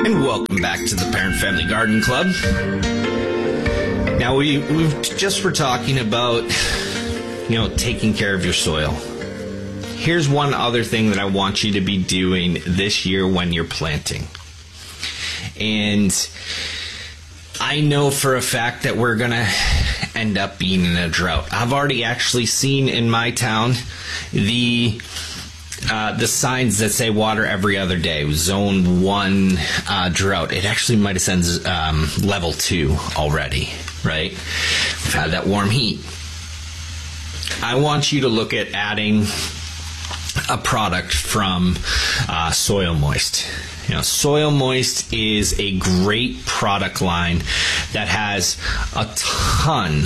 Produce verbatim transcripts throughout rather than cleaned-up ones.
And welcome back to the Parent Family Garden Club. Now we we just were talking about, you know, taking care of your soil. Here's one other thing that I want you to be doing this year when you're planting. And I know for a fact that we're going to end up being in a drought. I've already actually seen in my town the uh, the signs that say water every other day, zone one uh, drought. It actually might have said um, level two already, right? We've had that warm heat. I want you to look at adding a product from uh, Soil Moist. You know, Soil Moist is a great product line that has a ton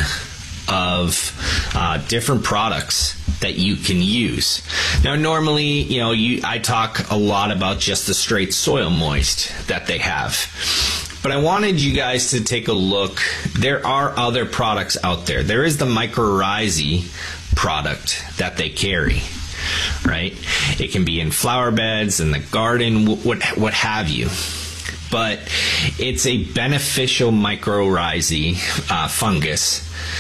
of uh, different products that you can use. Now, normally, you know, you, I talk a lot about just the straight Soil Moist that they have. But I wanted you guys to take a look. There are other products out there. There is the Mycorrhizae product that they carry, right? It can be in flower beds, in the garden, what, what have you. But it's a beneficial mycorrhizae uh, fungus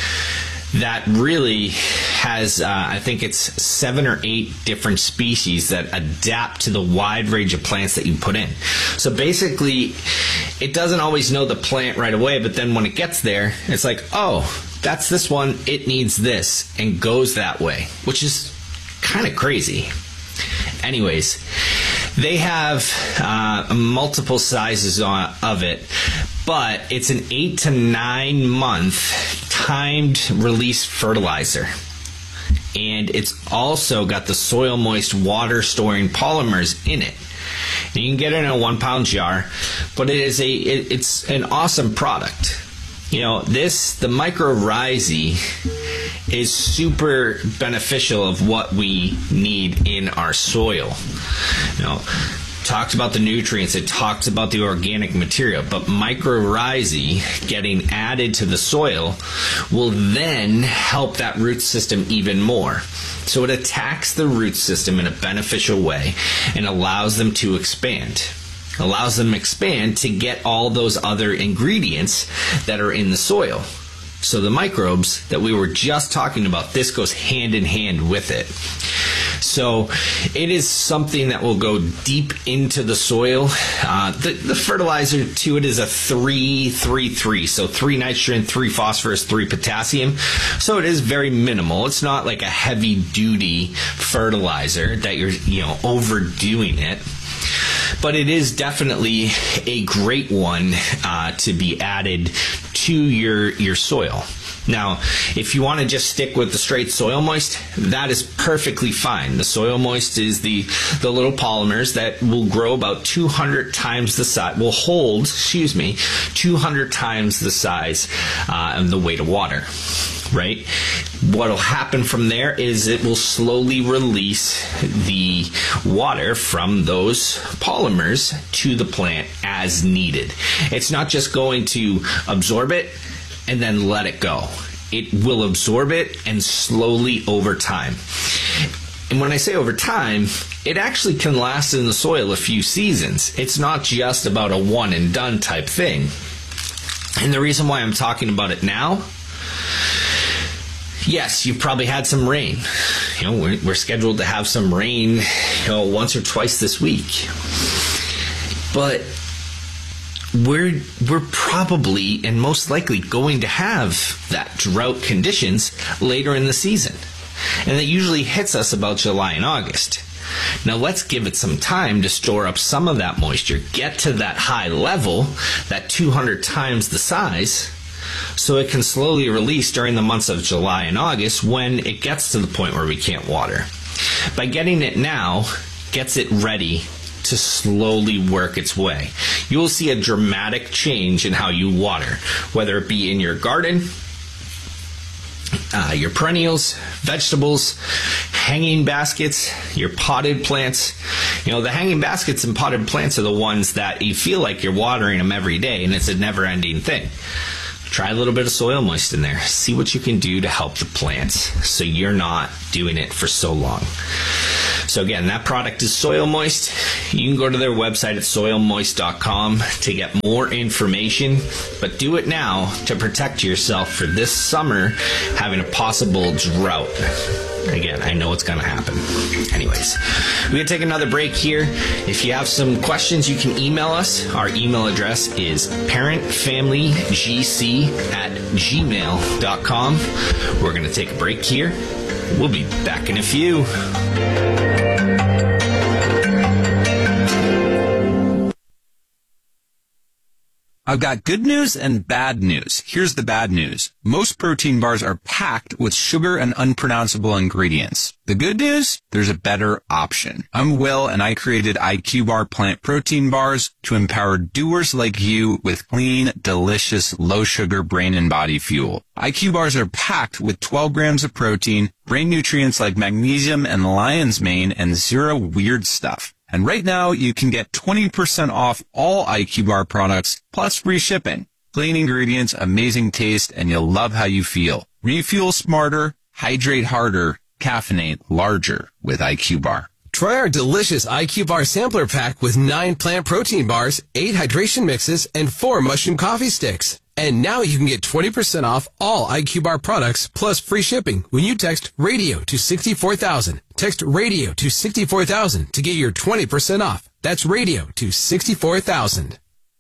that really has, uh, I think it's seven or eight different species that adapt to the wide range of plants that you put in. So basically, it doesn't always know the plant right away, but then when it gets there, it's like, oh, that's this one, it needs this, and goes that way, which is kind of crazy. Anyways, they have uh, multiple sizes on, of it, but it's an eight to nine month timed release fertilizer. And it's also got the Soil Moist water storing polymers in it. And you can get it in a one pound jar, but it is a it, it's an awesome product. You know, this, the Mycorrhizae, is super beneficial of what we need in our soil. You know, talked about the nutrients, it talks about the organic material, but Mycorrhizae getting added to the soil will then help that root system even more. So it attacks the root system in a beneficial way and allows them to expand. Allows them to expand to get all those other ingredients that are in the soil. So the microbes that we were just talking about, this goes hand in hand with it. So it is something that will go deep into the soil. Uh, the, the fertilizer to it is a three three three, so three nitrogen, three phosphorus, three potassium. So it is very minimal. It's not like a heavy duty fertilizer that you're, you know, overdoing it. But it is definitely a great one uh, to be added to your your soil. Now, if you want to just stick with the straight Soil Moist, that is perfectly fine. The Soil Moist is the, the little polymers that will grow about two hundred times the size, will hold, excuse me, two hundred times the size uh, and the weight of water, right? What will happen from there is it will slowly release the water from those polymers to the plant as needed. It's not just going to absorb it and then let it go. It will absorb it and slowly over time. And when I say over time, it actually can last in the soil a few seasons. It's not just about a one and done type thing. And the reason why I'm talking about it now, yes, you've probably had some rain. You know, we're, we're scheduled to have some rain, you know, once or twice this week. But we're we're probably and most likely going to have that drought conditions later in the season. And that usually hits us about July and August. Now let's give it some time to store up some of that moisture, get to that high level, that two hundred times the size, so it can slowly release during the months of July and August when it gets to the point where we can't water. By getting it now, gets it ready to slowly work its way. You will see a dramatic change in how you water, whether it be in your garden, uh, your perennials, vegetables, hanging baskets, your potted plants. You know, the hanging baskets and potted plants are the ones that you feel like you're watering them every day, and it's a never-ending thing. Try a little bit of Soil Moist in there. See what you can do to help the plants so you're not doing it for so long. So again, that product is Soil Moist. You can go to their website at soil moist dot com to get more information, but do it now to protect yourself for this summer having a possible drought. Again, I know it's going to happen. Anyways, we're going to take another break here. If you have some questions, you can email us. Our email address is parentfamilygc at gmail dot com. We're going to take a break here. We'll be back in a few. I've got good news and bad news. Here's the bad news. Most protein bars are packed with sugar and unpronounceable ingredients. The good news? There's a better option. I'm Will, and I created I Q Bar plant protein bars to empower doers like you with clean, delicious, low-sugar brain and body fuel. I Q Bars are packed with twelve grams of protein, brain nutrients like magnesium and lion's mane, and zero weird stuff. And right now, you can get twenty percent off all I Q Bar products, plus free shipping. Clean ingredients, amazing taste, and you'll love how you feel. Refuel smarter, hydrate harder, caffeinate larger with I Q Bar. Try our delicious I Q Bar sampler pack with nine plant protein bars, eight hydration mixes, and four mushroom coffee sticks. And now you can get twenty percent off all I Q Bar products plus free shipping when you text RADIO to sixty-four thousand. Text RADIO to sixty-four thousand to get your twenty percent off. That's RADIO to sixty-four thousand.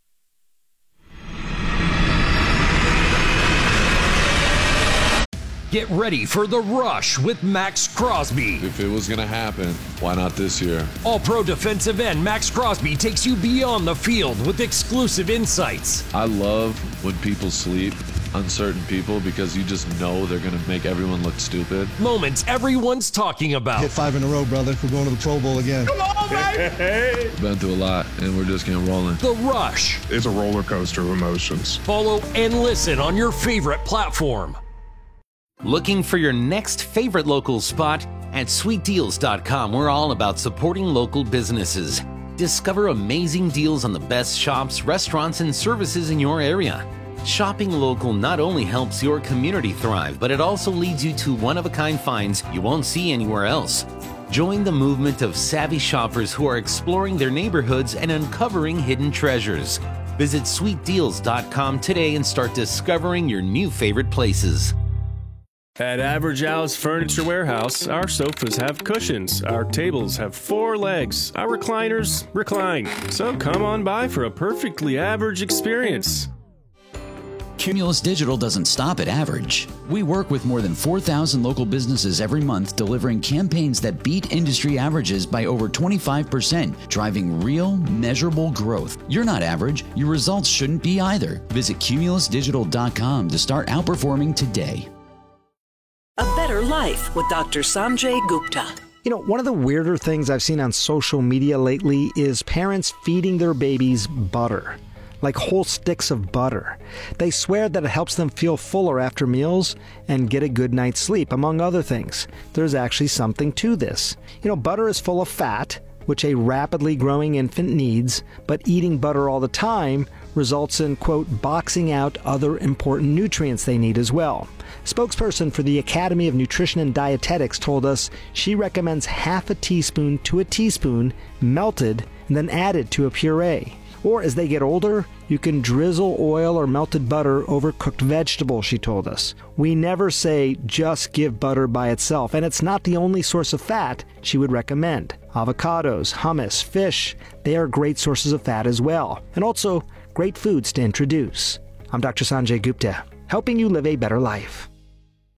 Get ready for The Rush with Max Crosby. If it was going to happen, why not this year? All-Pro defensive end Max Crosby takes you beyond the field with exclusive insights. I love when people sleep on certain people because you just know they're going to make everyone look stupid. Moments everyone's talking about. Hit five in a row, brother. We're going to the Pro Bowl again. Come on, baby! Been through a lot, and we're just getting rolling. The Rush. It's a roller coaster of emotions. Follow and listen on your favorite platform. Looking for your next favorite local spot? At sweet deals dot com, we're all about supporting local businesses. Discover amazing deals on the best shops, restaurants, and services in your area. Shopping local not only helps your community thrive, but it also leads you to one-of-a-kind finds you won't see anywhere else. Join the movement of savvy shoppers who are exploring their neighborhoods and uncovering hidden treasures. Visit sweet deals dot com today and start discovering your new favorite places. At Average Al's Furniture Warehouse, our sofas have cushions, our tables have four legs, our recliners recline. So come on by for a perfectly average experience. Cumulus Digital doesn't stop at average. We work with more than four thousand local businesses every month, delivering campaigns that beat industry averages by over twenty-five percent, driving real, measurable growth. You're not average. Your results shouldn't be either. Visit cumulus digital dot com to start outperforming today. A Better Life with Doctor Sanjay Gupta. You know, one of the weirder things I've seen on social media lately is parents feeding their babies butter, like whole sticks of butter. They swear that it helps them feel fuller after meals and get a good night's sleep, among other things. There's actually something to this. You know, butter is full of fat, which a rapidly growing infant needs, but eating butter all the time results in, quote, boxing out other important nutrients they need as well. Spokesperson for the Academy of Nutrition and Dietetics told us she recommends half a teaspoon to a teaspoon melted and then added to a puree. Or as they get older, you can drizzle oil or melted butter over cooked vegetables, she told us. We never say just give butter by itself, and it's not the only source of fat she would recommend. Avocados, hummus, fish, they are great sources of fat as well, and also great foods to introduce. I'm Doctor Sanjay Gupta, helping you live a better life.